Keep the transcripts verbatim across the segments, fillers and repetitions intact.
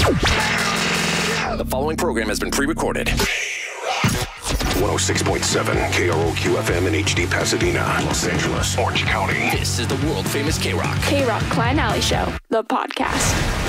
The following program has been pre-recorded. one oh six point seven K R O Q F M in H D Pasadena, Los Angeles, Orange County. This is the world-famous K-Rock. K-Rock Klein Alley Show, the podcast.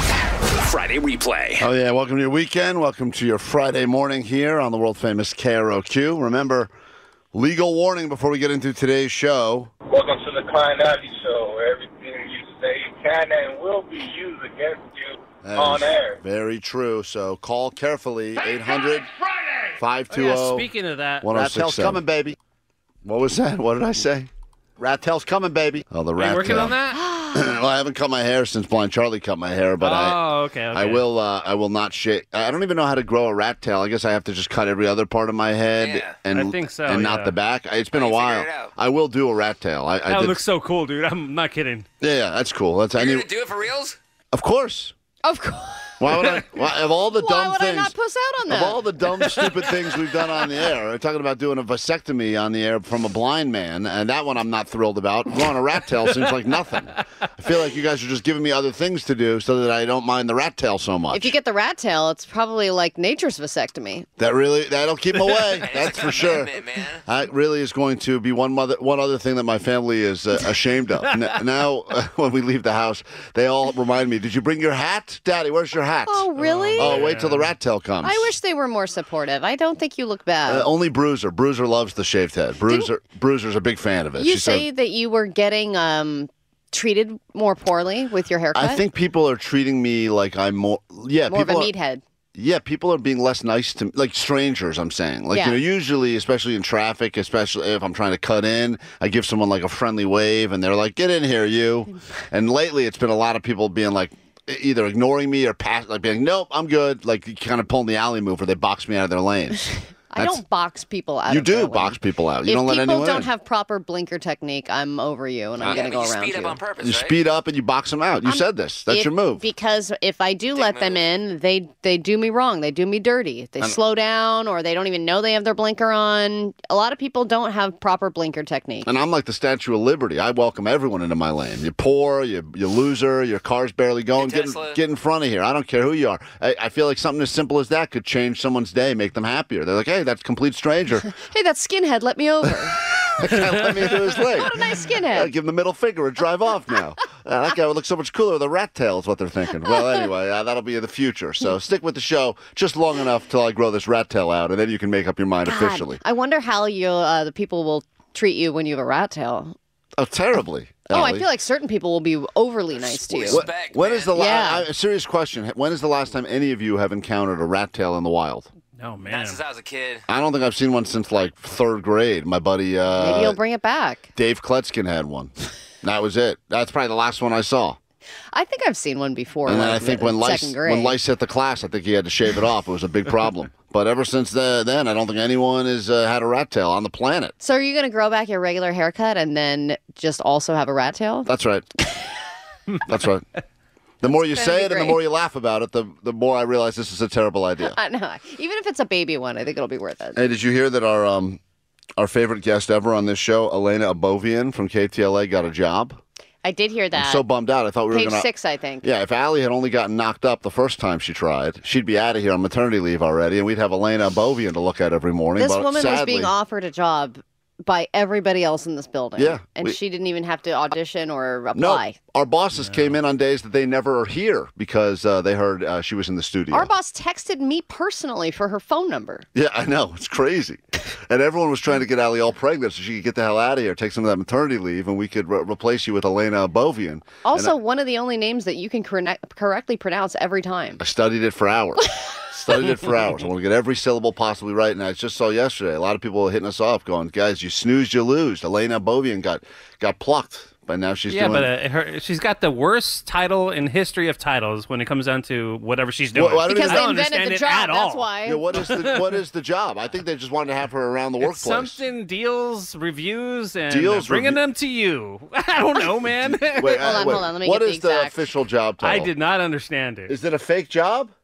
Friday replay. Oh, yeah. Welcome to your weekend. Welcome to your Friday morning here on the world-famous K R O Q. Remember, legal warning before we get into today's show. Welcome to the Klein Alley Show, where everything you say can and will be used against you That on is air. Very true. So call carefully. eight hundred, five two zero, Oh, yeah, speaking of that, one oh six seven. Rat tail's coming, baby. What was that? What did I say? Rat tail's coming, baby. Oh, the are rat you working tail. on that? Well, I haven't cut my hair since Blind Charlie cut my hair, but I oh, okay, okay. I will uh, I will not shave. I don't even know how to grow a rat tail. I guess I have to just cut every other part of my head Yeah, and I think so, and not yeah. the back. It's been How a you while. figure it out? I will do a rat tail. I, I That did, looks so cool, dude. I'm not kidding. yeah, yeah, that's cool. That's I You're knew. going to do it for reals? Of course. Of course. Why would I? Why, of all the Why dumb would things, I not puss out on of that? all the dumb, stupid things we've done on the air, we're talking about doing a vasectomy on the air from a blind man, and that one I'm not thrilled about. Growing a rat tail seems like nothing. I feel like you guys are just giving me other things to do so that I don't mind the rat tail so much. If you get the rat tail, it's probably like nature's vasectomy. That really, that'll keep him away. It's That's like for an sure. amendment, man. That really is going to be one mother, one other thing that my family is uh, ashamed of. N- now, uh, when we leave the house, they all remind me, "Did you bring your hat, Daddy? Where's your hat?" Oh, really? Oh, wait till the rat tail comes. I wish they were more supportive. I don't think you look bad. Uh, only Bruiser. Bruiser loves the shaved head. Bruiser. Bruiser's a big fan of it. you She say said, that you were getting um, treated more poorly with your haircut? I think people are treating me like I'm more. Yeah, more of a people. Are, meathead. yeah, people are being less nice to like strangers. I'm saying, like Yeah. you know, usually, especially in traffic, especially if I'm trying to cut in, I give someone like a friendly wave, and they're like, "Get in here, you." And lately, it's been a lot of people being like, either ignoring me or pass, like being, "Nope, I'm good." Like kind of pulling the alley move, where they box me out of their lane. I That's- don't box people out You of their do lane. box people out. You if don't let people anyone don't in. have proper blinker technique, I'm over you, and I'm Yeah, going to but go you around speed you. up on purpose, You right? speed up and you box them out. You I'm- said this. That's If- your move. Because if I do let them move. in, they they do me wrong. They do me dirty. They I'm- slow down, or they don't even know they have their blinker on. A lot of people don't have proper blinker technique. And I'm like the Statue of Liberty. I welcome everyone into my lane. You're poor, you you loser, your car's barely going. Your Get in, Tesla. get in front of here. I don't care who you are. I, I feel like something as simple as that could change someone's day, make them happier. They're like, "Hey, that's a complete stranger. Hey, that skinhead, let me over. Let me do his thing." What a nice Uh, skinhead. give him the middle finger and drive off now. Uh, that guy would look so much cooler with a rat tail is what they're thinking. Well, anyway, uh, that'll be in the future. So stick with the show just long enough till I grow this rat tail out, and then you can make up your mind God, officially. I wonder how you uh, the people will treat you when you have a rat tail. Oh, terribly. Oh, I Allie. feel like certain people will be overly nice to you. What- Wh- When is the man. last? Yeah. A serious question. When is the last time any of you have encountered a rat tail in the wild? Oh, man. Not since I was a kid. I don't think I've seen one since like third grade. My buddy uh, Maybe you'll bring it back. Dave Kletzkin had one. That was it. That's probably the last one I saw. I think I've seen one before. And then like I think in when lice second grade. when lice hit the class, I think he had to shave it off. It was a big problem. But ever since the, then, I don't think anyone has uh, had a rat tail on the planet. So are you going to grow back your regular haircut and then just also have a rat tail? That's right. That's right. The more you gonna say be it and the great. more you laugh about it, the the more I realize this is a terrible idea. I know. Even if it's a baby one, I think it'll be worth it. Hey, did you hear that our um our favorite guest ever on this show, Elena Abovian from K T L A, got a job? I did hear that. I'm so bummed out. I thought we were Page gonna. six, I think. Yeah, if Allie had only gotten knocked up the first time she tried, she'd be out of here on maternity leave already, and we'd have Elena Abovian to look at every morning. This but woman sadly, was being offered a job by everybody else in this building. Yeah, And we- she didn't even have to audition or No, apply. our bosses came in on days that they never are here because uh, they heard uh, she was in the studio. Our boss texted me personally for her phone number. Yeah, I know. It's crazy. And everyone was trying to get Allie all pregnant so she could get the hell out of here, take some of that maternity leave, and we could re- replace you with Elena Abovian. Also, And one of the only names that you can correct- correctly pronounce every time. I studied it for hours. Studied it for hours. I want to get every syllable possibly right. And I just saw yesterday, a lot of people were hitting us off going, guys, you snooze, you lose. Elena Abovian got got plucked, but now she's yeah, doing... but uh, her, she's got the worst title in history of titles when it comes down to whatever she's doing. Well, I don't Because even- they I don't invented understand the it job, at that's all. why. Yeah, what is the what is the job? I think they just wanted to have her around the It's workplace. something deals, reviews, and Deals, bringing review- them to you. I don't know, man. Wait, Hold uh, on, wait. hold on, let me What get the is the exact- official job title? I did not understand it. Is it a fake job?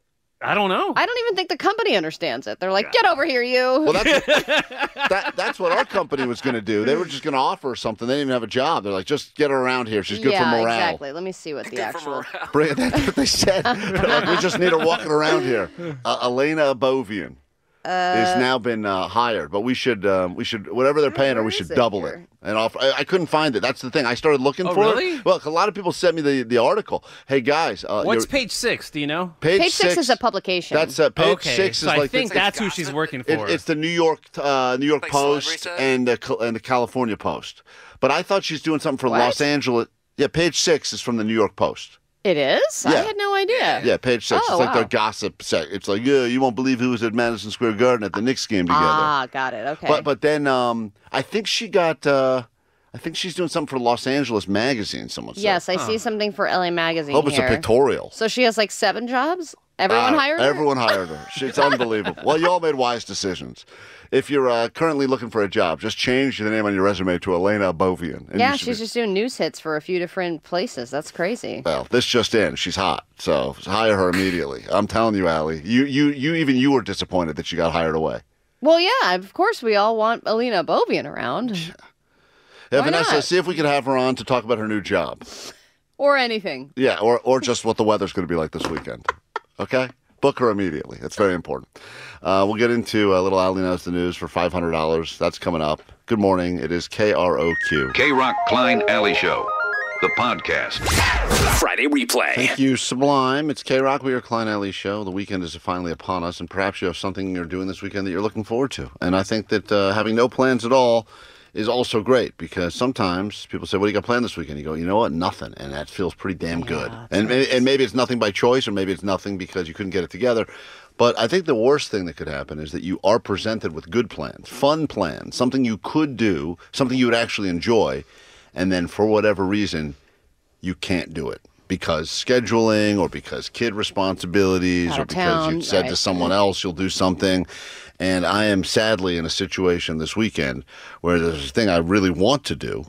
I don't know. I don't even think the company understands it. They're like, get over here, you. Well, that's that, that's what our company was going to do. They were just going to offer her something. They didn't even have a job. They're like, just get her around here. She's good yeah, for morale. exactly. Let me see what the actual. Bring, that's what they said. Like, we just need her walking around here. Uh, Elena Abovian Uh, has now been uh, hired, but we should um, we should whatever they're paying her, where we is should it double here? it. And offer, I, I couldn't find it. That's the thing. I started looking Oh, for really? it. Well, a lot of people sent me the, the article. Hey guys, uh, What's your- page six? Do you know? page, Page six is a publication. That's uh, page okay, six so is I like think the, that's who she's working it, for. it's the New York uh, New York Like celebrity Post stuff? and the Cal- and the California Post. But I thought she's doing something for What? Los Angeles. Yeah, page six is from the New York Post. It is? I Yeah. had no idea. Yeah, page six. Oh, it's like wow. their gossip sec. It's like, yeah, you won't believe who was at Madison Square Garden at the Knicks game together. Ah, got it. Okay. But but then um, I think she got. Uh, I think she's doing something for Los Angeles Magazine. Someone said. yes, I see something for L A Magazine Hope it's here. a pictorial. So she has like seven jobs? Everyone Uh, hired her? Everyone hired her. She- It's unbelievable. Well, you all made wise decisions. If you're uh, currently looking for a job, just change the name on your resume to Elena Abovian. and Yeah, you should she's be- just doing news hits for a few different places. That's crazy. Well, this just in. She's hot, so hire her immediately. I'm telling you, Allie. You, you, you. Even you were disappointed that she got hired away. Well, yeah, of course we all want Alina Bovian around. Yeah, Why Vanessa, not? see if we can have her on to talk about her new job. Or anything. Yeah, or or just what the weather's going to be like this weekend. Okay? Book her immediately. That's very important. Uh, we'll get into a little Allie Knows the News for five hundred dollars. That's coming up. Good morning. It is K R O Q. K-Rock Klein Alley Show, the podcast. Friday replay. Thank you, Sublime. It's K-Rock. We are Klein Alley Show. The weekend is finally upon us, and perhaps you have something you're doing this weekend that you're looking forward to. And I think that uh, having no plans at all is also great, because sometimes people say, what do you got planned this weekend? You go, you know what? Nothing. And that feels pretty damn good. And, maybe, and maybe it's nothing by choice, or maybe it's nothing because you couldn't get it together. But I think the worst thing that could happen is that you are presented with good plans, fun plans, something you could do, something you would actually enjoy, and then for whatever reason, you can't do it. Because scheduling, or because kid responsibilities, Out or of because town, you said to right. someone else you'll do something. And I am sadly in a situation this weekend where there's a thing I really want to do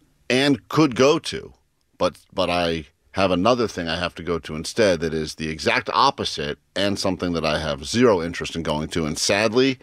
and could go to, but but I have another thing I have to go to instead that is the exact opposite, and something that I have zero interest in going to. And sadly,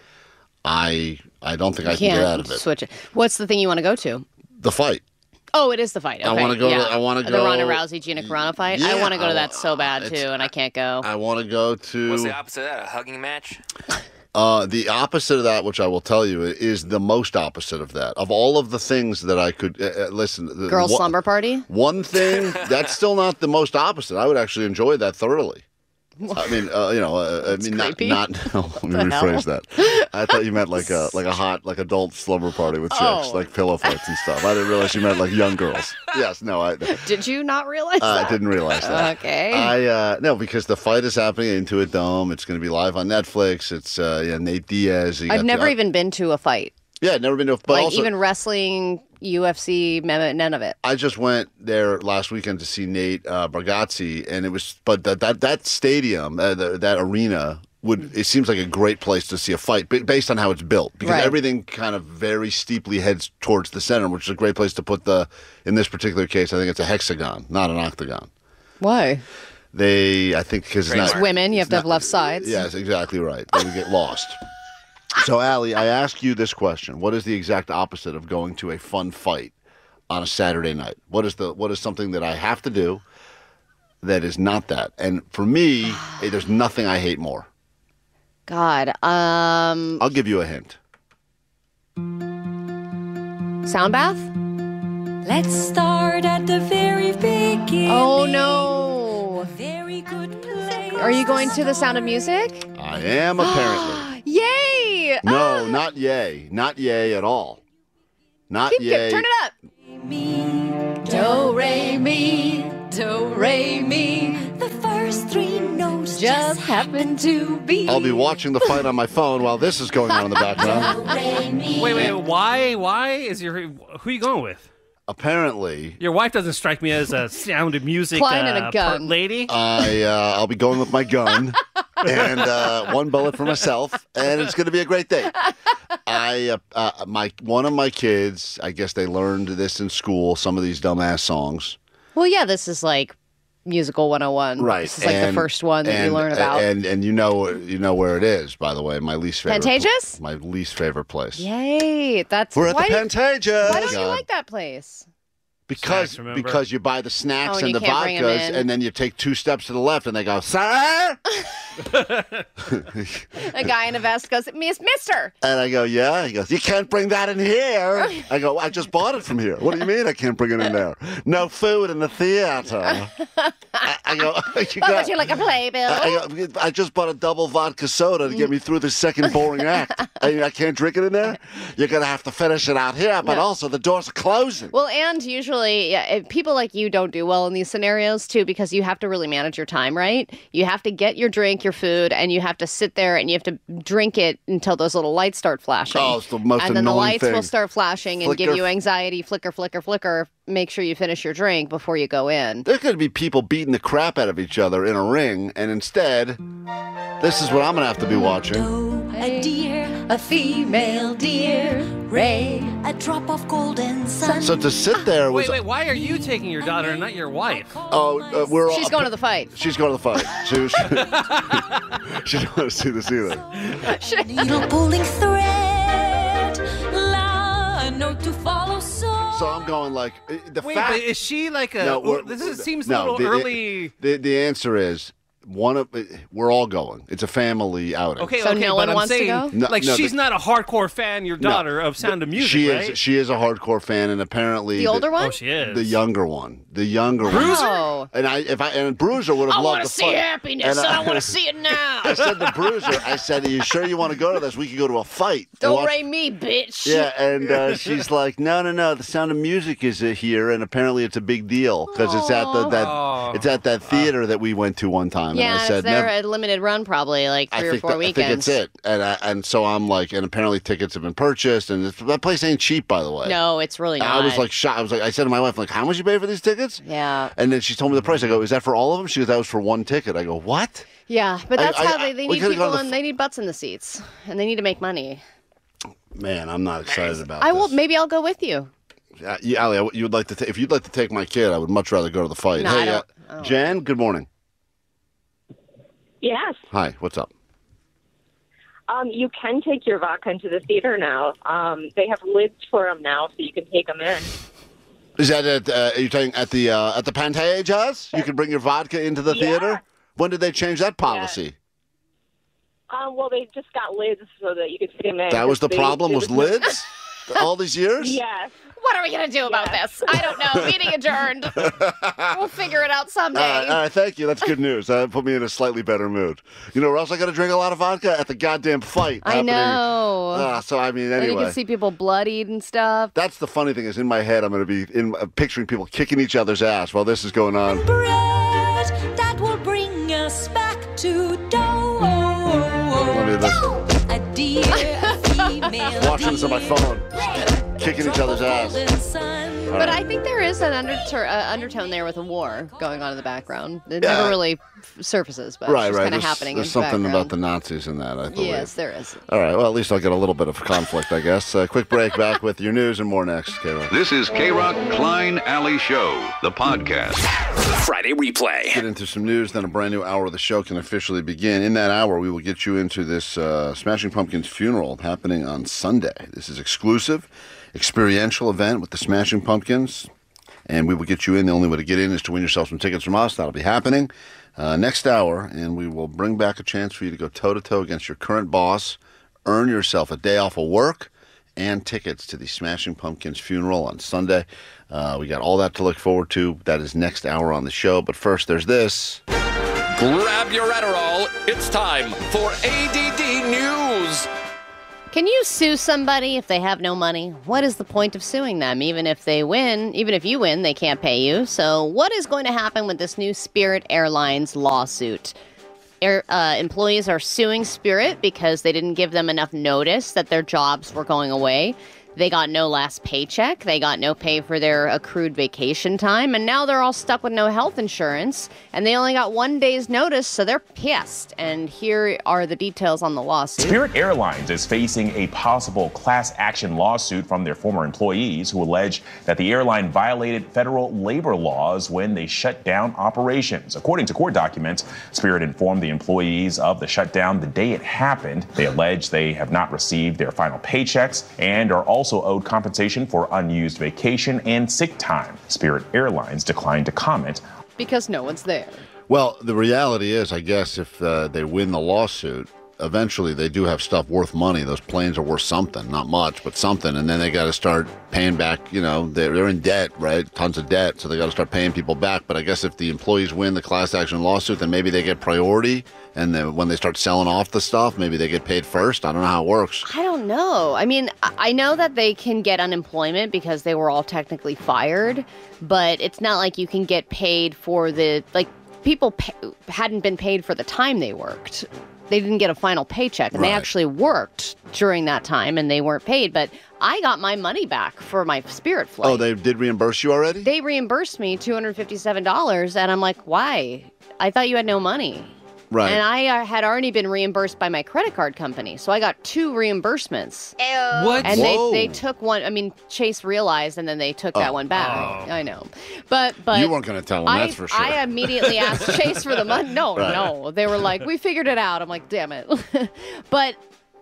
I I don't think I can get out of it. Switch it. What's the thing you want to go to? The fight. Oh, it is the fight. I Okay, wanna go to- yeah. I wanna The go- Ronda Rousey Gina Carano fight. I Yeah, want to go I to wa- that so bad it's- too, and I can't go. I want to go to. What's the opposite of that? A hugging match? Uh, the opposite of that, which I will tell you, is the most opposite of that. Of all of the things that I could uh, uh, listen, the, Girls' one- slumber party. One thing that's still not the most opposite. I would actually enjoy that thoroughly. I mean, uh, you know, uh, I mean, not, creepy. not. No, let me rephrase that. I thought you meant like a like a hot like adult slumber party with chicks, Oh. like pillow fights and stuff. I didn't realize you meant like young girls. Yes, no, I. Did you not realize I that? didn't realize that. Okay. I uh, no, because the fight is happening at Intuit Dome. It's going to be live on Netflix. It's uh, yeah, Nate Diaz. You I've got never the- even been to a fight. Yeah, never been to. But like also, even wrestling, U F C, none none of it. I just went there last weekend to see Nate uh, Bargatze, and it was. But that that that stadium, uh, the, that arena. Would it seems like a great place to see a fight ba- based on how it's built, because Right. everything kind of very steeply heads towards the center, which is a great place to put the. In this particular case, I think it's a hexagon, not an octagon. Why? They, I think, because it's not It's women. You have it's to have not- left sides. Yes, exactly right. They would get lost. So, Allie, I ask you this question: what is the exact opposite of going to a fun fight on a Saturday night? What is the what is something that I have to do that is not that? And for me, eh, there's nothing I hate more. God. Um. I'll give you a hint. Sound bath. Let's start at the very beginning. Oh no. Very good place. Are you going to the Sound of Music? I am apparently. Yay! No, not yay, not yay at all. Not Keep yay. it. Turn it up. Do, re, mi, do, re, mi. The first three notes just happen to be. I'll be watching the fight on my phone while this is going on in the background. Wait, wait, why? Why is your who are you going with? Apparently, Your wife doesn't strike me as a Sound of Music Klein and a uh, gun. per- lady. I uh, I'll be going with my gun and uh, one bullet for myself, and it's going to be a great day. I uh, uh, my one of my kids, I guess they learned this in school. Some of these dumbass songs. Well, yeah. This is like Musical one oh one. Right. This is like and, the first one that and, you learn about. And and you know you know where it is, by the way. My least favorite. Pantages? My least favorite place. Yay. That's We're at why, the Pantages. Why don't you God. like that place? Because Snacks, remember? because you buy the snacks Oh, and and you the can't bring 'em vodkas, in. and then you take two steps to the left, and they go, sir? A guy in a vest goes, Miss Mister. And I go, yeah. He goes, you can't bring that in here. I go, I just bought it from here. What do you mean I can't bring it in there? No food in the theater. I, I go, you Oh, got- would you like a playbill? I, I, go, I just bought a double vodka soda to get me through the second boring act. I, I can't drink it in there? You're going to have to finish it out here, but No. also the doors are closing. Well, and usually yeah, if people like you don't do well in these scenarios too, because you have to really manage your time, right? You have to get your drink, your food, and you have to sit there and you have to drink it until those little lights start flashing. Oh, it's the most and then the annoying lights thing. will start flashing and give Flicker. you anxiety, flicker, flicker, flicker. Make sure you finish your drink before you go in. There's going to be people beating the crap out of each other in a ring, and instead, this is what I'm going to have to be watching. A deer, a female deer, Ray, a drop of golden sun. So to sit there was... Wait, wait, why are you taking your daughter and not your wife? Oh, uh, we're She's all, going to the fight. She's going to the fight. She, she, she didn't want to see this either. Needle pulling thread, la, note to follow so. So I'm going like uh, the Wait, fact. but is she like a? No, we're- this is, seems no, a little the- early. The the answer is one of we're all going. It's a family outing. Okay, So okay, no but one I'm wants to saying, go? No, like no, she's the- not a hardcore fan. Your daughter of Sound of Music, she right? is. She is a hardcore fan, and apparently The older one? Oh, she is. the younger one, the younger one. Oh. And I, if I, and Bruiser would have I loved want to to see fight. happiness, And and I want to see it now. I said to Bruiser, I said, "Are you sure you want to go to this? We could go to a fight." and Don't watch- ray me, bitch. Yeah, and uh, she's like, "No, no, no. The Sound of Music is uh, here, and apparently it's a big deal because it's at the that Aw. it's at that theater that we went to one time." Yeah, and I said, it's there "Never." a limited run, probably like I three or think four that, I weekends. think it's it, and I, and so I'm like, and apparently tickets have been purchased, and it's, that place ain't cheap, by the way. No, it's really not. I was like shocked. I was like, I said to my wife, like, how much you pay for these tickets? yeah, And then she told me the price. I go, is that for all of them? She goes, that was for one ticket. I go, what? yeah, but I- that's I- how I- they, they we need could've people gone to the and f- they need butts in the seats, and they need to make money. Man, I'm not excited about. I will. this. Maybe I'll go with you. Uh, yeah, Ali, I- you would like to ta- if you'd like to take my kid, I would much rather go to the fight. No, I hey, don't- uh, I don't- Jan, good morning. Yes. Hi, what's up? Um, you can take your vodka into the theater now. Um, they have lids for them now, so you can take them in. Is that at? Uh, are you saying at the uh, at the Pantages? You can bring your vodka into the Yeah. theater. When did they change that policy? Um, well, they just got lids so that you could fit them in. That was the They- problem. it Was lids all these years? Yes. What are we gonna do about this? I don't know. Meeting adjourned. We'll figure it out someday. All right, all right, thank you. That's good news. That put me in a slightly better mood. You know where else I got to drink a lot of vodka? At the goddamn fight. I happening. know. Ah, so I mean, And you anyway. can see people bloodied and stuff. That's the funny thing is in my head I'm going to be in uh, picturing people kicking each other's ass while this is going on. Bread that will bring us back to dough. Let me listen. A deer, a female Watching this on my deer, phone. Ray, Kicking a each drop other's of ass. golden sun. But I think there is an undertur- uh, undertone there with a war going on in the background. It Yeah. never really f- surfaces, but Right, it's right. kind of There's, happening there's in the something background. about the Nazis in that, I believe. Yes, there is. All right, well, at least I'll get a little bit of conflict, I guess. Uh, quick break, back with your news and more next. K-Rock. This is K-Rock Klein Alley Show, the podcast. Friday replay. Get into some news, then a brand new hour of the show can officially begin. In that hour, we will get you into this uh, Smashing Pumpkins funeral happening on Sunday. This is exclusive, experiential event with the Smashing Pumpkins, and we will get you in. The only way to get in is to win yourself some tickets from us. That'll be happening uh, next hour, and we will bring back a chance for you to go toe-to-toe against your current boss, earn yourself a day off of work, and tickets to the Smashing Pumpkins funeral on Sunday. Uh, we got all that to look forward to. That is next hour on the show. But first, there's this. Grab your Adderall. It's time for A D D News. Can you sue somebody if they have no money? What is the point of suing them? Even if they win, even if you win, they can't pay you. So what is going to happen with this new Spirit Airlines lawsuit? Air, uh, employees are suing Spirit because they didn't give them enough notice that their jobs were going away. They got no last paycheck. They got no pay for their accrued vacation time. And now they're all stuck with no health insurance. And they only got one day's notice, so they're pissed. And here are the details on the lawsuit. Spirit Airlines is facing a possible class action lawsuit from their former employees who allege that the airline violated federal labor laws when they shut down operations. According to court documents, Spirit informed the employees of the shutdown the day it happened. They allege they have not received their final paychecks and are also owed compensation for unused vacation and sick time. Spirit Airlines declined to comment. Because no one's there. Well, the reality is, I guess, if uh, they win the lawsuit, eventually they do have stuff worth money. Those planes are worth something, not much, but something. And then they got to start paying back, you know, they're, they're in debt, right? Tons of debt. So they got to start paying people back. But I guess if the employees win the class action lawsuit, then maybe they get priority. And then when they start selling off the stuff, maybe they get paid first. I don't know how it works. I don't know. I mean, I I know that they can get unemployment because they were all technically fired, but it's not like you can get paid for the, like, people pay, hadn't been paid for the time they worked. They didn't get a final paycheck, and Right. they actually worked during that time, and they weren't paid. But I got my money back for my Spirit flight. Oh, they did reimburse you already? They reimbursed me two hundred fifty-seven dollars, and I'm like, why? I thought you had no money. Right. And I uh, had already been reimbursed by my credit card company, so I got two reimbursements. What? And they, Whoa. they took one. I mean, Chase realized, and then they took that Oh. one back. Oh. I know, but but You weren't going to tell them, I, that's for sure. I immediately asked Chase for the money. No, Right. no, they were like, we figured it out. I'm like, damn it, but.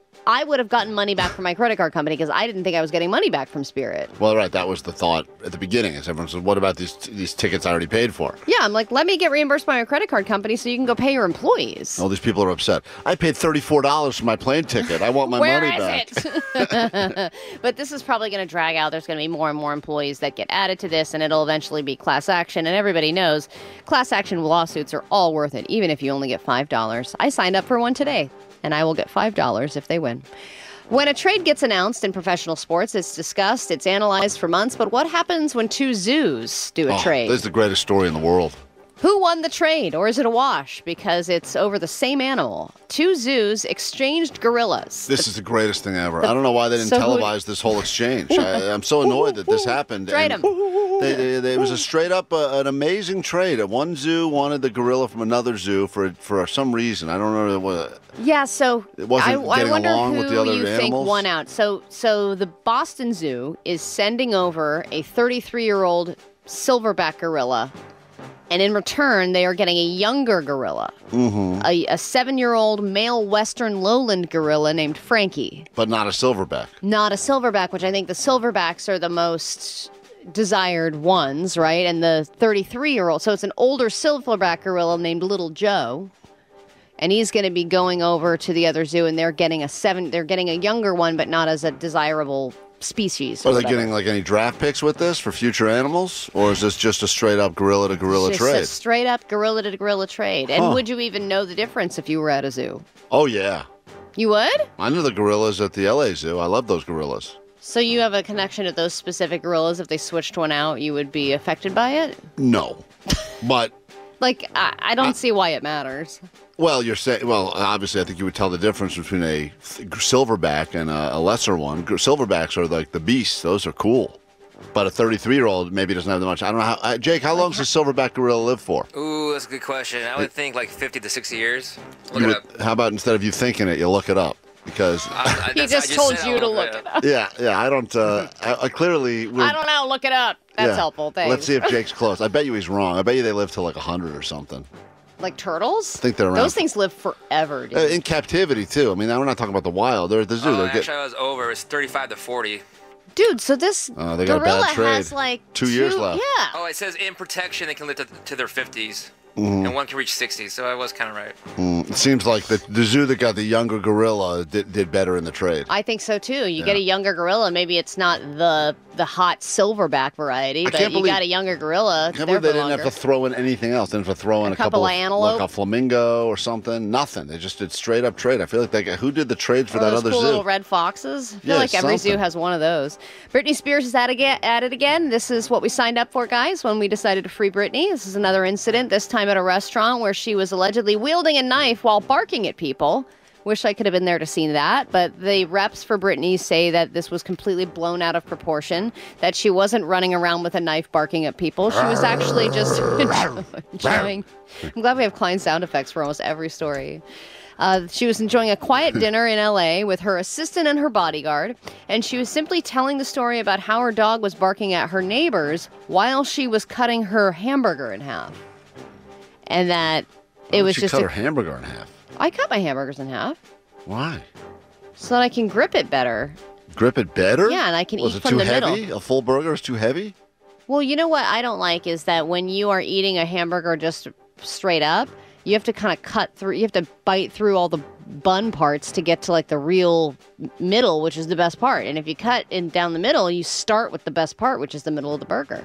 I would have gotten money back from my credit card company because I didn't think I was getting money back from Spirit. Well, right, that was the thought at the beginning. Is everyone said, what about these these tickets I already paid for? Yeah, I'm like, let me get reimbursed by my credit card company so you can go pay your employees. All these people are upset. I paid thirty-four dollars for my plane ticket. I want my Where money is back. it? But this is probably going to drag out. There's going to be more and more employees that get added to this, and it'll eventually be class action. And everybody knows class action lawsuits are all worth it, even if you only get five dollars. I signed up for one today, and I will get five dollars if they win. When a trade gets announced in professional sports, it's discussed, it's analyzed for months, but what happens when two zoos do a Oh, trade? this is the greatest story in the world. Who won the trade, or is it a wash because it's over the same animal? Two zoos exchanged gorillas. This is the greatest thing ever. I don't know why they didn't So who- televise this whole exchange. I, I'm so annoyed that this happened. Trade And 'em. They, they, they, it was a straight up uh, an amazing trade. One zoo wanted the gorilla from another zoo for for some reason. I don't know what. Yeah, so It wasn't I, I getting wonder along who with the other you think animals? won out. So, so the Boston Zoo is sending over a thirty-three-year-old silverback gorilla, and in return, they are getting a younger gorilla, Mm-hmm. a, a seven-year-old male Western lowland gorilla named Frankie. But not a silverback. Not a silverback, which I think the silverbacks are the most desired ones, right? And the thirty-three-year-old, so it's an older silverback gorilla named Little Joe. And he's going to be going over to the other zoo, and they're getting a seven. They're getting a younger one, but not as a desirable species. or Are they whatever. getting like any draft picks with this for future animals, or is this just a straight up gorilla to gorilla Just trade? a straight up gorilla to gorilla trade? And Huh. would you even know the difference if you were at a zoo? Oh yeah, You would? I know the gorillas at the L A Zoo. I love those gorillas. So you have a connection to those specific gorillas. If they switched one out, you would be affected by it. No, but Like I, I don't see why it matters. well, you're saying well. Obviously, I think you would tell the difference between a th- silverback and a, a lesser one. Gr- Silverbacks are like the beasts; those are cool. But a thirty-three-year-old maybe doesn't have that much. I don't know how. Uh, Jake, how long does a silverback gorilla live for? Ooh, that's a good question. I would think like fifty to sixty years. Look You it would- up. how about instead of you thinking it, you look it up because. I, I, He that's- just I told said you I'll to look look it up. yeah, yeah. I don't. Uh, I, I clearly. We're, I don't know. Look it up. That's yeah. helpful. Thanks. Let's see if Jake's close. I bet you he's wrong. I bet you they live till like a hundred or something. Like turtles? I think they're around. Those things live forever, dude. Uh, in captivity too. I mean, now we're not talking about the wild. They're at the zoo. Oh, They're actually, get, I was over. It's thirty-five to forty. Dude, so this Oh, they got a gorilla bad trade. has like Two years left. Yeah. Oh, it says in protection they can live to, to their fifties, Mhm. and one can reach sixty. So I was kind of right. Mm, it seems like the, the zoo that got the younger gorilla did, did better in the trade. I think so too. You Yeah. get a younger gorilla, maybe it's not the the hot silverback variety, I but can't you believe- got a younger gorilla. I It's can't there believe they for didn't longer. have to throw in anything else. They didn't have to throw in A a, couple, couple of antelope? like a flamingo or something. Nothing. They just did straight up trade. I feel like they got, who did the trades for Or that those other cool zoo? little red foxes. I feel Yeah, like every zoo something. has one of those. Britney Spears is at, again, at it again. This is what we signed up for, guys, when we decided to free Britney. This is another incident, this time at a restaurant where she was allegedly wielding a knife while barking at people, Wish I could have been there to see that. But the reps for Britney say that this was completely blown out of proportion, that she wasn't running around with a knife barking at people. She was actually just enjoying. I'm glad we have Klein sound effects for almost every story. Uh, she was enjoying a quiet dinner in L A with her assistant and her bodyguard, and she was simply telling the story about how her dog was barking at her neighbors while she was cutting her hamburger in half. And that it was she just cut a, her hamburger in half. I cut my hamburgers in half Why? so that I can grip it better. Grip it better? Yeah, and I can Was eat it from too the heavy? middle. A full burger is too heavy? Well, you know what I don't like is that when you are eating a hamburger just straight up, you have to kind of cut through, you have to bite through all the bun parts to get to like the real middle, which is the best part. And if you cut in down the middle, you start with the best part, which is the middle of the burger.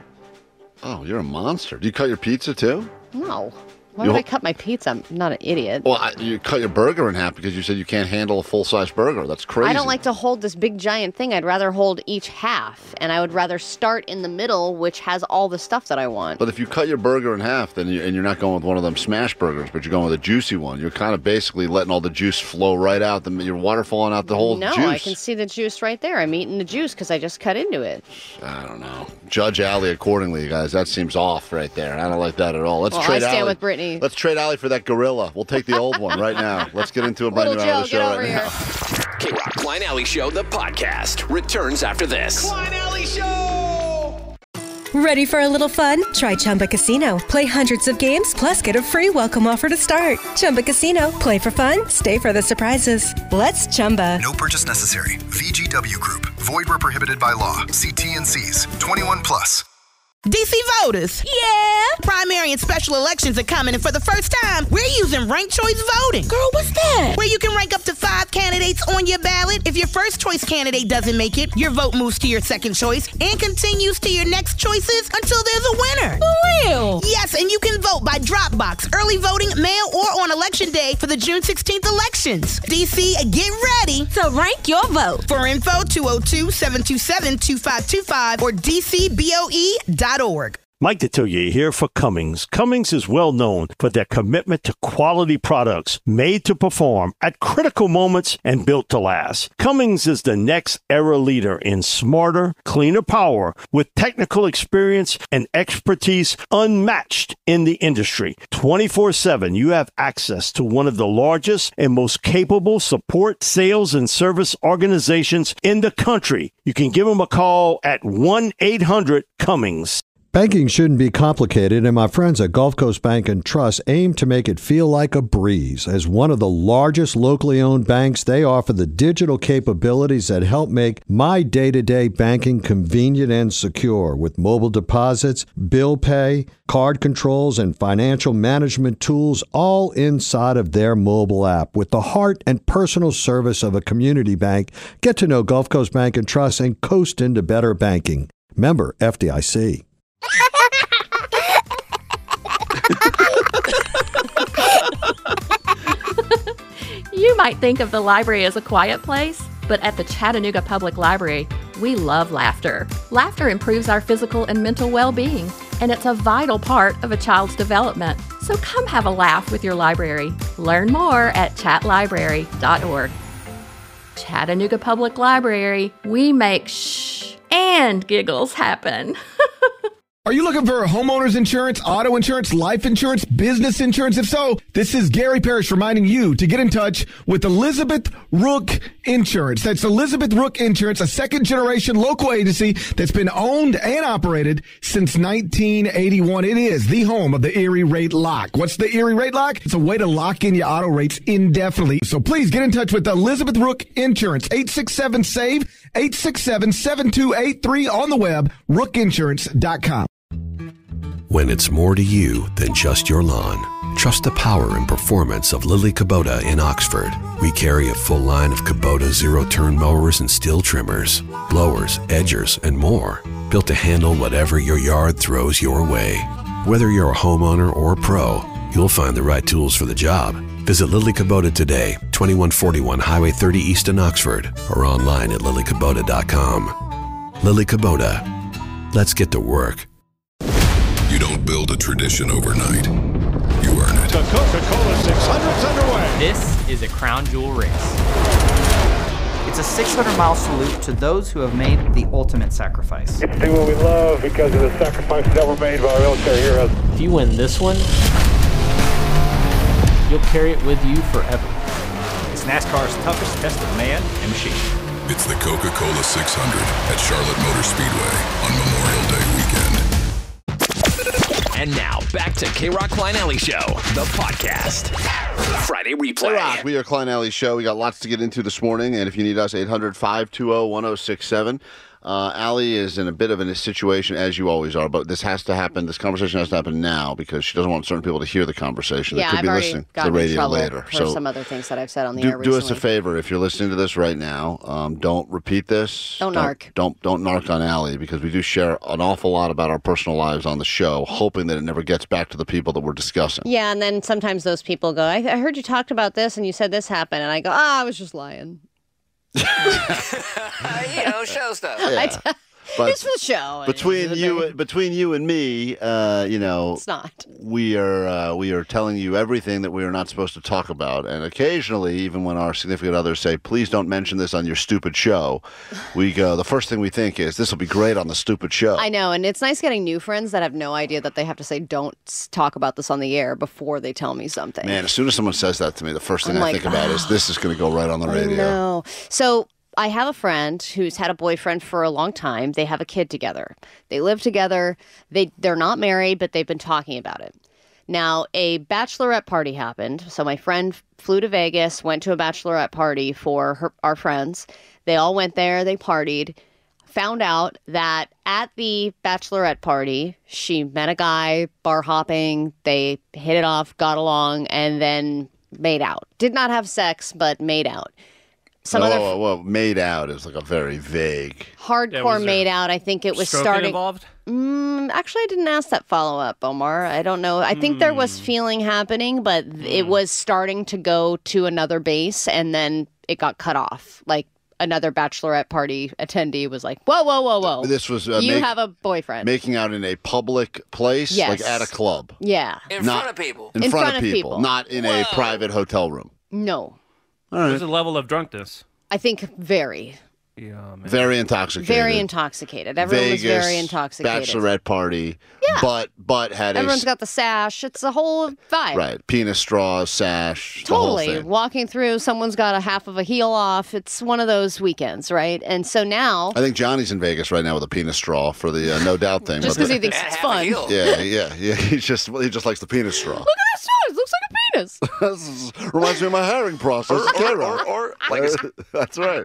Oh, you're a monster. Do you cut your pizza too? No. Why You- would I cut my pizza? I'm not an idiot. Well, I, you cut your burger in half because you said you can't handle a full-size burger. That's crazy. I don't like to hold this big giant thing. I'd rather hold each half, and I would rather start in the middle, which has all the stuff that I want. But if you cut your burger in half, then you, and you're not going with one of them smash burgers, but you're going with a juicy one, you're kind of basically letting all the juice flow right out. The, your water falling out the whole no, juice. I can see the juice right there. I'm eating the juice because I just cut into it. I don't know. Judge Allie accordingly, guys. That seems off right there. I don't like that at all. Let's Well, I trade stand Allie. with Brittany. Let's trade Allie for that gorilla. We'll take the old one right now. Let's get into a brand Little new hour of Joe, the get show over right here. now. K-Rock Klein Alley Show, the podcast, returns after this. Klein Alley Show! Ready for a little fun? Try Chumba Casino. Play hundreds of games, plus get a free welcome offer to start. Chumba Casino. Play for fun. Stay for the surprises. Let's Chumba. No purchase necessary. V G W Group. Void where prohibited by law. See T and C's. twenty-one plus. D C voters. Yeah. Primary and special elections are coming, and for the first time, we're using ranked choice voting. Girl, what's that? Where you can rank up to five candidates on your ballot. If your first choice candidate doesn't make it, your vote moves to your second choice and continues to your next choices until there's a winner. For real? Yes, and you can vote by drop box, early voting, mail, or on election day for the June sixteenth elections. D C, get ready to rank your vote. For info, two oh two, seven two seven, two five two five or d c b o e dot org. Mike Detillier here for Cummings. Cummings is well known for their commitment to quality products made to perform at critical moments and built to last. Cummings is the next era leader in smarter, cleaner power with technical experience and expertise unmatched in the industry. twenty-four seven, you have access to one of the largest and most capable support, sales, and service organizations in the country. You can give them a call at one eight hundred Cummings. Banking shouldn't be complicated, and my friends at Gulf Coast Bank and Trust aim to make it feel like a breeze. As one of the largest locally owned banks, they offer the digital capabilities that help make my day-to-day banking convenient and secure with mobile deposits, bill pay, card controls, and financial management tools all inside of their mobile app. With the heart and personal service of a community bank, get to know Gulf Coast Bank and Trust and coast into better banking. Member F D I C. You might think of the library as a quiet place, but at the Chattanooga Public Library, we love laughter. Laughter improves our physical and mental well-being, and it's a vital part of a child's development. So come have a laugh with your library. Learn more at chat library dot org. Chattanooga Public Library, we make shh and giggles happen. Are you looking for homeowners insurance, auto insurance, life insurance, business insurance? If so, this is Gary Parrish reminding you to get in touch with Elizabeth Rook Insurance. That's Elizabeth Rook Insurance, a second generation local agency that's been owned and operated since nineteen eighty-one. It is the home of the Erie Rate Lock. What's the Erie Rate Lock? It's a way to lock in your auto rates indefinitely. So please get in touch with Elizabeth Rook Insurance, eight six seven, S A V E, eight six seven, seven two eight three on the web, rook insurance dot com. When it's more to you than just your lawn, trust the power and performance of Lily Kubota in Oxford. We carry a full line of Kubota zero-turn mowers and steel trimmers, blowers, edgers, and more, built to handle whatever your yard throws your way. Whether you're a homeowner or a pro, you'll find the right tools for the job. Visit Lily Kubota today, twenty-one forty-one Highway thirty East in Oxford, or online at lily kubota dot com. Lily Kubota. Let's get to work. You don't build a tradition overnight. You earn it. The Coca-Cola six hundred's underway. This is a crown jewel race. It's a six hundred mile salute to those who have made the ultimate sacrifice. It's do what we love because of the sacrifices that were made by our military heroes. If you win this one, you'll carry it with you forever. It's NASCAR's toughest test of man and machine. It's the Coca-Cola six hundred at Charlotte Motor Speedway on Memorial Day weekend. And now, back to K-Rock Klein Alley Show, the podcast. Friday replay. Hey, Rock, we are Klein Alley Show. We got lots to get into this morning, and if you need us, eight hundred, five two zero, one zero six seven. Uh, Allie is in a bit of a situation, as you always are, but this has to happen. This conversation has to happen now because she doesn't want certain people to hear the conversation. Yeah, they could I've be already listening to the gotten in radio trouble later. for So some other things that I've said on the do, air recently. do us a favor. If you're listening to this right now, um, don't repeat this. Don't narc. Don't, don't narc on Allie because we do share an awful lot about our personal lives on the show, hoping that it never gets back to the people that we're discussing. Yeah, and then sometimes those people go, I, I heard you talked about this and you said this happened. And I go, ah, I was just lying. Uh, you know, show stuff. I t- But it's for the show. Between you, between you and me, uh, you know, It's not. we are uh, we are telling you everything that we are not supposed to talk about, and occasionally, even when our significant others say, "Please don't mention this on your stupid show," we go. The first thing we think is, "This will be great on the stupid show." I know, and it's nice getting new friends that have no idea that they have to say, don't s- talk about this on the air before they tell me something. Man, as soon as someone says that to me, the first thing I'm I like, think about is this is going to go right on the radio. No. So I have a friend who's had a boyfriend for a long time. They have a kid together. They live together. They, they're not married, but they've been talking about it. Now, a bachelorette party happened. So my friend flew to Vegas, went to a bachelorette party for her, our friends. They all went there. They partied. Found out that at the bachelorette party, she met a guy, bar hopping. They hit it off, got along, and then made out. Did not have sex, but made out. Some oh, other well, well, made out is like a very vague. hardcore made out. I think it was stroking starting. involved? Mm, actually, I didn't ask that follow up, Omar. I don't know. I think there was feeling happening, but it was starting to go to another base, and then it got cut off. Like another bachelorette party attendee was like, "Whoa, whoa, whoa, whoa! This was uh, you make- have a boyfriend." Making out in a public place, Yes. like at a club. Yeah. In Not- front of people. In, front, of people, not in a private hotel room. No, All right. There's a level of drunkenness. I think very, Yeah, man. Very intoxicated. very intoxicated. Everyone Vegas, was very intoxicated. Bachelorette party. Yeah. But but had Everyone's a got the sash. It's a whole vibe. right penis straw sash. The whole Totally. thing. Walking through, someone's got a half of a heel off. It's one of those weekends, right? And so now, I think Johnny's in Vegas right now with a penis straw for the uh, No Doubt thing. just but because he the- thinks it's fun. Look Yeah, yeah, yeah. He just he just likes the penis straw. at that straw. It looks like a penis. This reminds me of my herring process. K-Rock. or like a That's right.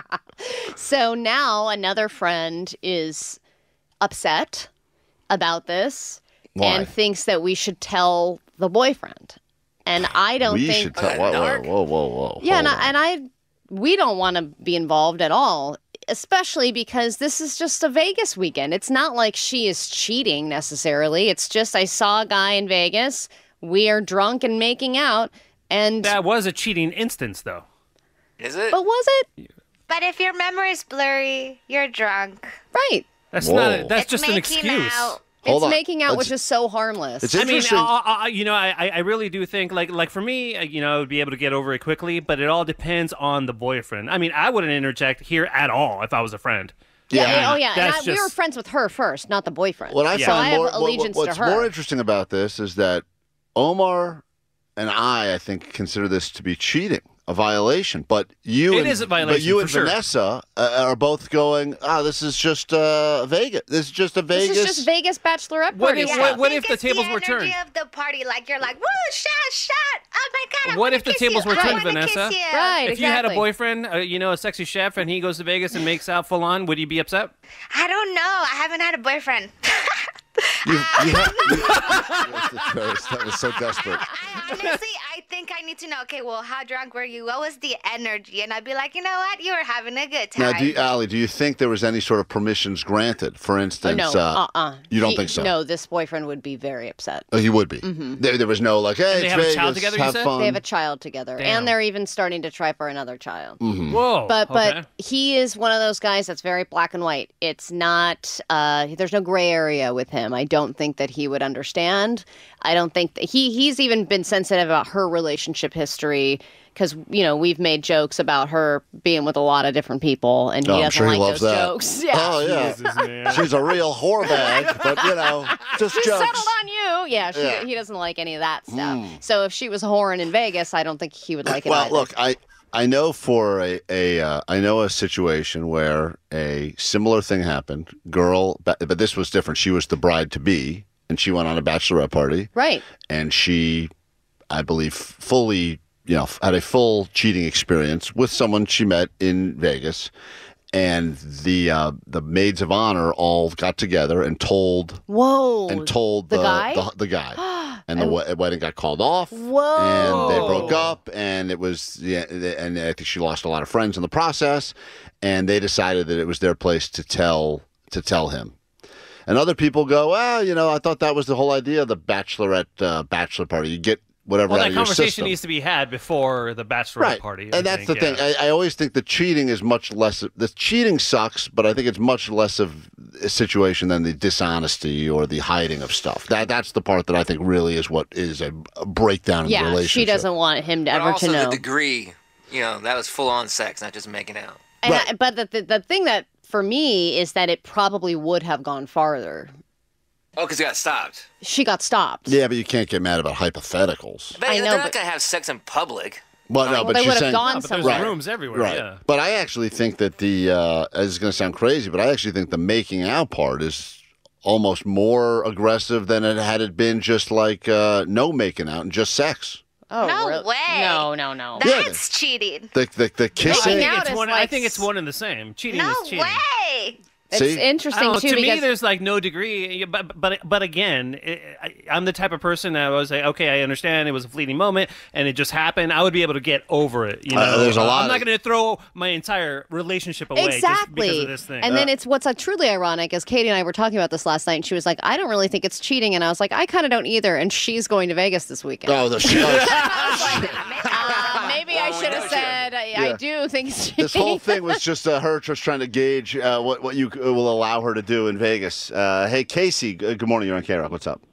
So now another friend is upset about this Why? and thinks that we should tell the boyfriend. And I don't we think should tell. Whoa, whoa, whoa, whoa, whoa. Yeah, and Hold I, and I, we don't want to be involved at all, especially because this is just a Vegas weekend. It's not like she is cheating necessarily. It's just I saw a guy in Vegas. We are drunk and making out, and That was a cheating instance, though. Is it? but was it But if your memory's blurry, you're drunk. right? That's Whoa. not. A, that's It's just an making excuse. out. Hold it's on. making out, Let's- which is so harmless. It's I mean, interesting. uh, uh, you know, I, I really do think, like, like for me, uh, you know, I would be able to get over it quickly, but it all depends on the boyfriend. I mean, I wouldn't interject here at all if I was a friend. yeah, Yeah. oh yeah. And I, That's we were just- friends with her first, not the boyfriend. What I so find I have more, what- allegiance what's to her. more interesting about this is that Omar and I, I think, consider this to be cheating, a violation. But you It and, is a violation, But you for and sure. Vanessa uh, are both going, ah, this is just uh, Vegas. This is just a this Vegas. is just Vegas bachelorette What party. if- stuff. what- what I if think the it's tables were energy turned? of the party, like you're like, woo, shot, shot. Oh my god. I What wanna if the kiss tables you. were I turned, wanna Vanessa? kiss you. Right. If you had a exactly. boyfriend, uh, you know, a sexy chef, and he goes to Vegas and makes out full on, would you be upset? I don't know. I haven't had a boyfriend. You, you have, you, that was so desperate. Honestly, I think I need to know, okay, well, how drunk were you? What was the energy? And I'd be like, you know what? You were having a good time. Now, do you, Allie, do you think there was any sort of permissions granted? For Oh, instance, no, uh, uh-uh. you don't He- think so? No, this boyfriend would be very upset. Oh, he would be. Mhm. There, there was no like, hey, And they it's have a Vegas, child together, you have said? fun. They have a child together, Damn. and they're even starting to try for another child. Mhm. Whoa. But but okay. he is one of those guys that's very black and white. It's not. Uh, there's no gray area with him. I don't think that he would understand. I don't think that he he's even been sensitive about her relationship history because, you know, we've made jokes about her being with a lot of different people, and he Oh, I'm doesn't sure like he loves those that. jokes. Yeah. Oh, yeah. Jesus, man. She's a real whore bag, but, you know, just She jokes. settled on you. Yeah, she, Yeah. he doesn't like any of that stuff. Mm. So if she was whoring in Vegas, I don't think he would like it Well, either. look, I I know for a a uh, I know a situation where a similar thing happened. Girl, but, but this was different. She was the bride to be, and she went on a bachelorette party, Right. and she, I believe, fully, you know, had a full cheating experience with someone she met in Vegas. And the uh, the maids of honor all got together and told Whoa. and told the the guy? the, the guy, and the we- wedding got called off. Whoa. And they broke up, and it was yeah, and I think she lost a lot of friends in the process. And they decided that it was their place to tell to tell him. And other people go, well, you know, I thought that was the whole idea of the bachelorette uh, bachelor party. You get whatever Well, out that of your conversation system. needs to be had before the bachelorette Right. party. I And that's think, the yeah. thing. I, I always think the cheating is much less. The cheating sucks, but I think it's much less of a situation than the dishonesty or the hiding of stuff. That that's the part that I think really is what is a, a breakdown in the Yeah, relationship. she doesn't want him to But ever also to know. the degree, you know, that was full on sex, not just making out. And I, but the, the the thing that for me is that it probably would have gone farther. Oh, because it got stopped. She got stopped. Yeah, but you can't get mad about hypotheticals. But I they're know, not but- going to have sex in public. Well, no, Well, but they she's would've saying, gone No, but there's somewhere. rooms everywhere, Right. yeah. But I actually think that the uh, it's going to sound crazy, but I actually think the making out part is almost more aggressive than it had it been just like uh, no making out and just sex. Oh, No real- way. No, no, no. That's cheating. The the, the I kissing. think, out it's is one, I like think it's one and the same. Cheating No is cheating. way. It's See? interesting I don't know, too to because me, there's like no degree, but but but again, it, I, I'm the type of person that was like, okay, I understand it was a fleeting moment and it just happened. I would be able to get over it. You know, Uh, there's a lot I'm not of- going to throw my entire relationship away just exactly. because of this thing. And then it's what's uh, truly ironic is Katie and I were talking about this last night, and she was like, "I don't really think it's cheating," and I was like, "I kind of don't either." And she's going to Vegas this weekend. Oh, the she, oh, Uh, maybe I should have said I, I Yeah. do think it's cheating. this whole thing was just uh, her just trying to gauge uh, what what you uh, will allow her to do in Vegas. Uh, hey, Casey. g- Good morning. You're on K-Rock. What's up?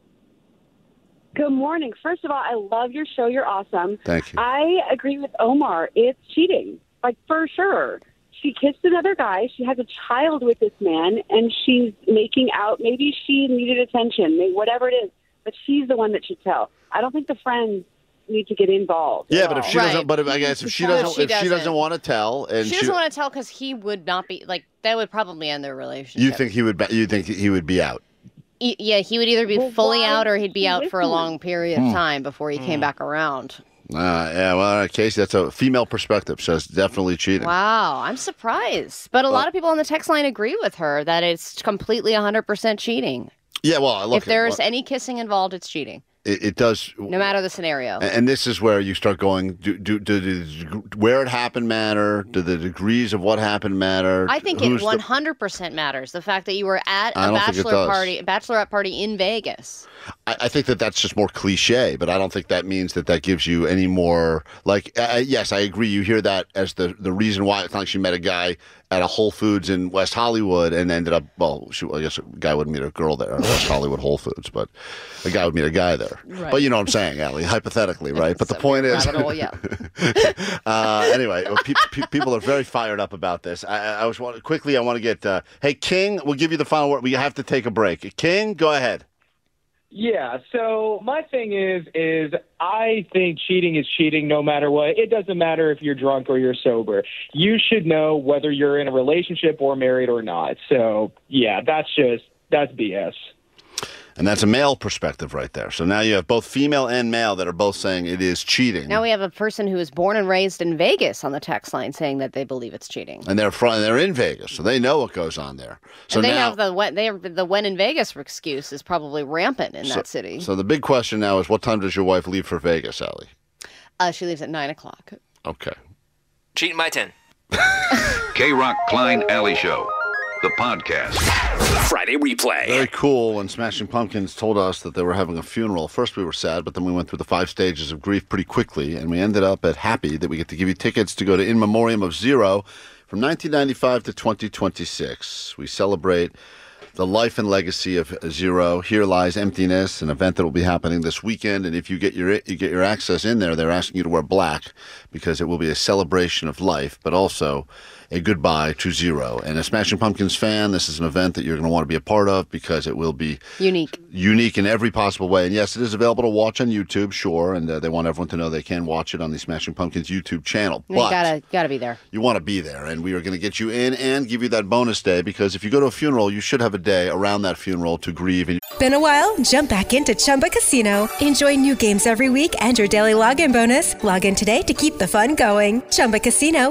Good morning. First of all, I love your show. You're awesome. Thank you. I agree with Omar. It's cheating, like for sure. She kissed another guy. She has a child with this man, and she's making out. Maybe she needed attention, maybe whatever it is, but she's the one that should tell. I don't think the friends need to get involved. Yeah, at but if all. she doesn't, but if, I guess if she No, doesn't, she if she doesn't. doesn't want to tell, and she doesn't want to tell because he would not be like that. Would probably end their relationship. you think he would, be, you think he would be out? E- yeah, he would either be Well, fully why out or would he'd be she out for a listen? long period of Hmm. time before he came back around. Uh, yeah, well, all right, Casey, that's a female perspective, so it's definitely cheating. Wow, I'm surprised. But a lot of people on the text line agree with her that it's completely one hundred percent cheating. Yeah, well, look, if there's well, any kissing involved, it's cheating, it, it does. no matter the scenario. And and this is where you start going. Do, do, do, do where it happened matter? Do the degrees of what happened matter? I think Who's it the- one hundred percent matters. The fact that you were at I a don't think it bachelor does. party, bachelorette party in Vegas. I, I think that that's just more cliche, but I don't think that means that that gives you any more. Like, uh, yes, I agree. You hear that as the the reason why. It's not like she met a guy at a Whole Foods in West Hollywood and ended up. Well, she, I guess a guy would meet a girl there at West Hollywood Whole Foods, but a guy would meet a guy there. Right. But you know what I'm saying, Allie? Hypothetically, right? But the point is. Rabbit hole, yeah. uh, anyway, well, pe- pe- people are very fired up about this. I, I I was want quickly. I want to get. Uh, hey, King, we'll give you the final word. We have to take a break. King, go ahead. Yeah, so my thing is is I think cheating is cheating no matter what. It doesn't matter if you're drunk or you're sober. You should know whether you're in a relationship or married or not. So, yeah, that's just that's B S. And that's a male perspective right there. So now you have both female and male that are both saying it is cheating. Now we have a person who was born and raised in Vegas on the text line saying that they believe it's cheating. And they're from, they're in Vegas, so they know what goes on there. So and they now, have the when, they have the when in Vegas excuse is probably rampant in so, that city. So the big question now is, what time does your wife leave for Vegas, Allie? Uh, she leaves at nine o'clock. Okay. Cheating by ten. K-Rock Klein Alley Show, the podcast. Friday replay. Very cool when Smashing Pumpkins told us that they were having a funeral. First we were sad, but then we went through the five stages of grief pretty quickly, and we ended up at happy that we get to give you tickets to go to In Memoriam of Zero from nineteen ninety-five to twenty twenty-six. We celebrate The Life and Legacy of Zero. Here Lies Emptiness, an event that will be happening this weekend. And if you get your you get your access in there, they're asking you to wear black because it will be a celebration of life, but also a goodbye to zero. And a Smashing Pumpkins fan, this is an event that you're going to want to be a part of because it will be unique. Unique in every possible way. And yes, it is available to watch on YouTube, sure. And uh, they want everyone to know they can watch it on the Smashing Pumpkins YouTube channel. You But gotta, gotta be there. you want to be there, and we are going to get you in and give you that bonus day because if you go to a funeral, you should have a day around that funeral to grieve. And Been a while? Jump back into Chumba Casino. Enjoy new games every week and your daily login bonus. Log in today to keep the fun going. Chumba Casino